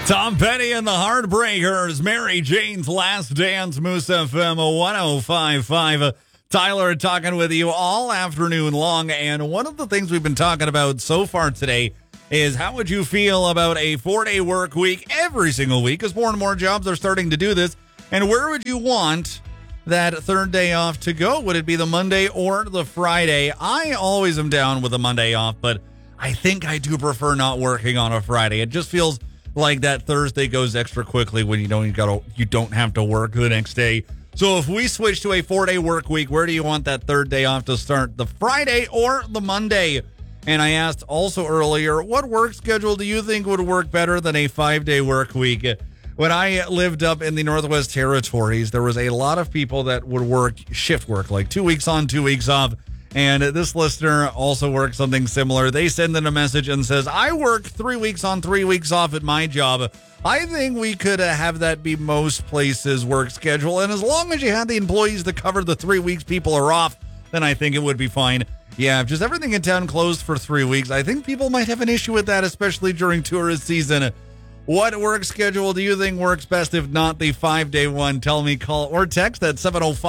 Tom Petty and the Heartbreakers, Mary Jane's Last Dance, Moose FM 105.5. Tyler talking with you all afternoon long, and one of the things we've been talking about so far today is how would you feel about a 4-day work week every single week, because more and more jobs are starting to do this, and where would you want that third day off to go? Would it be the Monday or the Friday? I always am down with the Monday off, but I think I do prefer not working on a Friday. It just feels like that Thursday goes extra quickly when you don't have to work the next day. So if we switch to a 4-day work week, where do you want that third day off to start? The Friday or the Monday? And I asked also earlier, what work schedule do you think would work better than a 5-day work week? When I lived up in the Northwest Territories, there was a lot of people that would work shift work, like 2 weeks on, 2 weeks off. And this listener also works something similar. They send in a message and says, I work 3 weeks on, 3 weeks off at my job. I think we could have that be most places' work schedule. And as long as you have the employees to cover the 3 weeks people are off, then I think it would be fine. Yeah, if just everything in town closed for 3 weeks, I think people might have an issue with that, especially during tourist season. What work schedule do you think works best, if not the 5-day one? Tell me, call or text at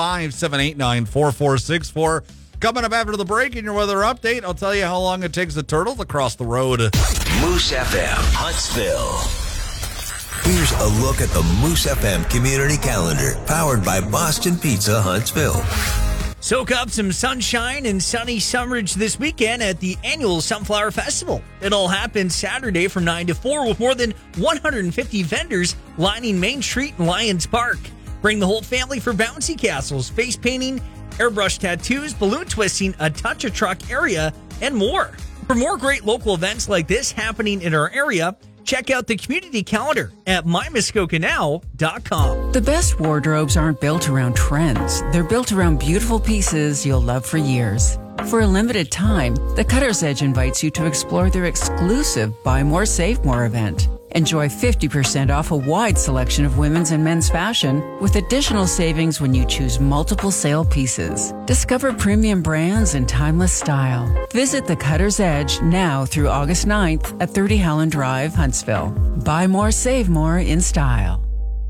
705-789-4464. Coming up after the break in your weather update, I'll tell you how long it takes the turtle to cross the road. Moose FM, Huntsville. Here's a look at the Moose FM community calendar, powered by Boston Pizza Huntsville. Soak up some sunshine and sunny Sunridge this weekend at the annual Sunflower Festival. It'll happen Saturday from 9 to 4 with more than 150 vendors lining Main Street and Lions Park. Bring the whole family for bouncy castles, face painting, airbrush tattoos, balloon twisting, a touch a truck area, and more. For more great local events like this happening in our area, check out the community calendar at mymuskokanow.com. The best wardrobes aren't built around trends. They're built around beautiful pieces you'll love for years. For a limited time, the Cutter's Edge invites you to explore their exclusive Buy More, Save More event. Enjoy 50% off a wide selection of women's and men's fashion with additional savings when you choose multiple sale pieces. Discover premium brands and timeless style. Visit the Cutter's Edge now through August 9th at 30 Howland Drive, Huntsville. Buy more, save more in style.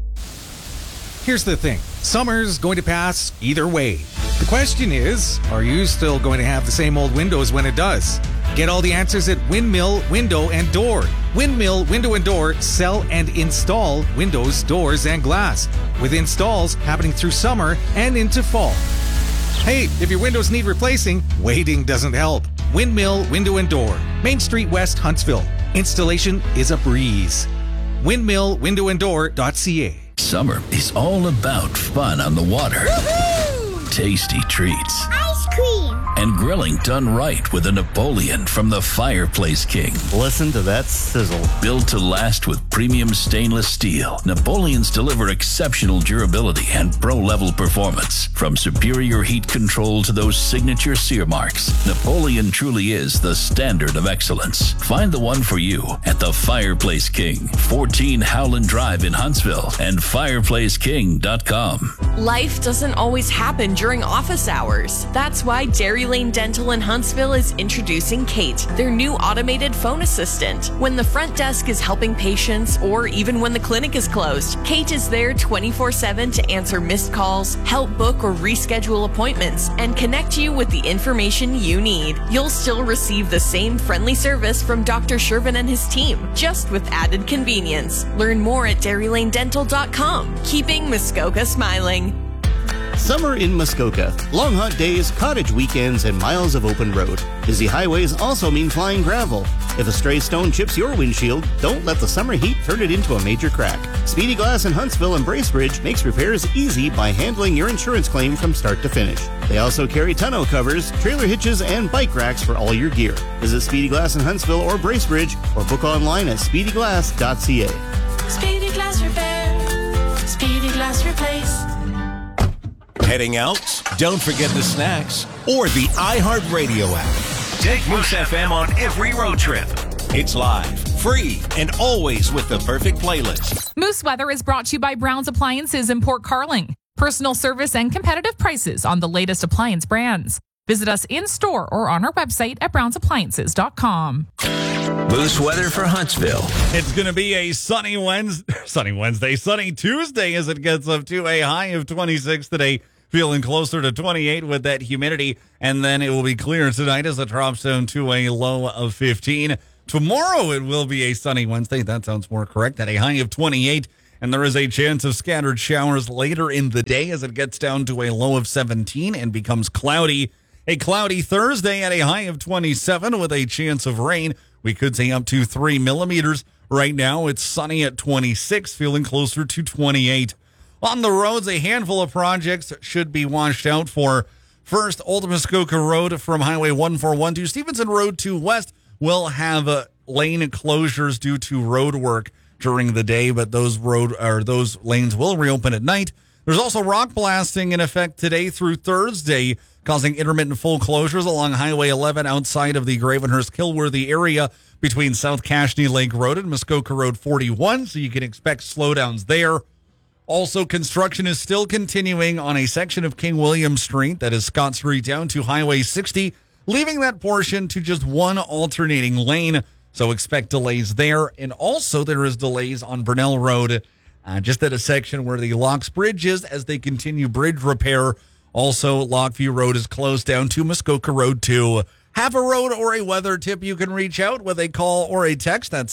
Here's the thing. Summer's going to pass either way. The question is, are you still going to have the same old windows when it does? Get all the answers at Windmill Window and Door. Windmill Window and Door sell and install windows, doors, and glass, with installs happening through summer and into fall. Hey, if your windows need replacing, waiting doesn't help. Windmill Window and Door, Main Street West, Huntsville. Installation is a breeze. windmillwindowanddoor.ca. Summer is all about fun on the water. Woohoo! Tasty treats. Ice cream. And grilling done right with a Napoleon from the Fireplace King. Listen to that sizzle. Built to last with premium stainless steel, Napoleons deliver exceptional durability and pro-level performance. From superior heat control to those signature sear marks, Napoleon truly is the standard of excellence. Find the one for you at the Fireplace King, 14 Howland Drive in Huntsville, and fireplaceking.com. Life doesn't always happen during office hours. That's why Dairy Lane Dental in Huntsville is introducing Kate, their new automated phone assistant. When the front desk is helping patients, or even when the clinic is closed, Kate is there 24/7 to answer missed calls, help book or reschedule appointments, and connect you with the information you need. You'll still receive the same friendly service from Dr. Shervin and his team, just with added convenience. Learn more at DairyLaneDental.com. Keeping Muskoka smiling. Summer in Muskoka. Long hot days, cottage weekends, and miles of open road. Busy highways also mean flying gravel. If a stray stone chips your windshield, don't let the summer heat turn it into a major crack. Speedy Glass in Huntsville and Bracebridge makes repairs easy by handling your insurance claim from start to finish. They also carry tonneau covers, trailer hitches, and bike racks for all your gear. Visit Speedy Glass in Huntsville or Bracebridge, or book online at speedyglass.ca. Speedy Glass Repair. Speedy Glass Replace. Heading out? Don't forget the snacks or the iHeartRadio app. Take Moose FM on every road trip. It's live, free, and always with the perfect playlist. Moose Weather is brought to you by Brown's Appliances in Port Carling. Personal service and competitive prices on the latest appliance brands. Visit us in store or on our website at brownsappliances.com. Moose weather for Huntsville. It's going to be a sunny Tuesday as it gets up to a high of 26 today, feeling closer to 28 with that humidity. And then it will be clear tonight as it drops down to a low of 15. Tomorrow it will be a sunny Wednesday. That sounds more correct, at a high of 28. And there is a chance of scattered showers later in the day as it gets down to a low of 17 and becomes cloudy. A cloudy Thursday at a high of 27 with a chance of rain. We could say up to 3 millimeters. Right now, it's sunny at 26, feeling closer to 28. On the roads, a handful of projects should be washed out for. First, Old Muskoka Road from Highway 141 to Stevenson Road to West will have lane closures due to road work during the day, but those lanes will reopen at night. There's also rock blasting in effect today through Thursday, causing intermittent full closures along Highway 11 outside of the Gravenhurst-Kilworthy area between South Cashney Lake Road and Muskoka Road 41, so you can expect slowdowns there. Also, construction is still continuing on a section of King William Street, that is Scott Street, down to Highway 60, leaving that portion to just one alternating lane, so expect delays there. And also, there is delays on Burnell Road, just at a section where the Locks Bridge is as they continue bridge repair. Also, Lockview Road is closed down to Muskoka Road 2. Have a road or a weather tip, you can reach out with a call or a text at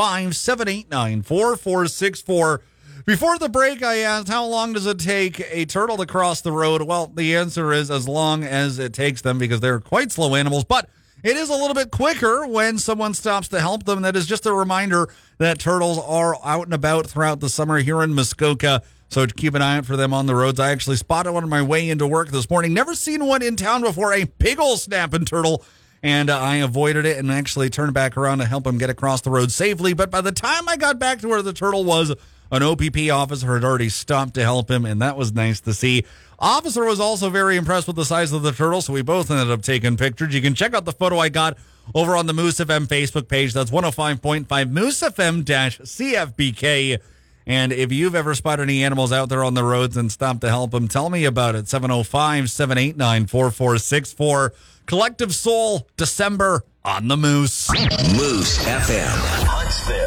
705-789-4464. Before the break, I asked, how long does it take a turtle to cross the road? Well, the answer is as long as it takes them, because they're quite slow animals, but it is a little bit quicker when someone stops to help them. That is just a reminder that turtles are out and about throughout the summer here in Muskoka, so keep an eye out for them on the roads. I actually spotted one on my way into work this morning. Never seen one in town before, a big old snapping turtle, and I avoided it and actually turned back around to help him get across the road safely. But by the time I got back to where the turtle was, an OPP officer had already stopped to help him, and that was nice to see. Officer was also very impressed with the size of the turtle, so we both ended up taking pictures. You can check out the photo I got over on the Moose FM Facebook page. That's 105.5 Moose FM-CFBK. And if you've ever spotted any animals out there on the roads and stopped to help them, tell me about it. 705-789-4464. Collective Soul, December on the Moose. Moose FM. Huntsville.